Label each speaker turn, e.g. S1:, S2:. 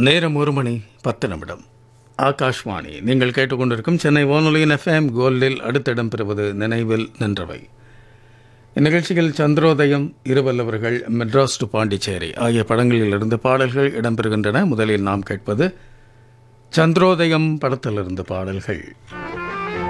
S1: நேரம் 1:10. ஆகாஷ்வாணி. நீங்கள் கேட்டுக்கொண்டிருக்கும் சென்னை வானொலியின் FM கோல்டில் அடுத்த இடம் பெறுவது நினைவில் நின்றவை. இந்நிகழ்ச்சியில் சந்திரோதயம், இருவல்லவர்கள், மெட்ராஸ் டு பாண்டிச்சேரி ஆகிய படங்களிலிருந்து பாடல்கள் இடம்பெறுகின்றன. முதலில் நாம் கேட்பது சந்திரோதயம் படத்திலிருந்து பாடல்கள்.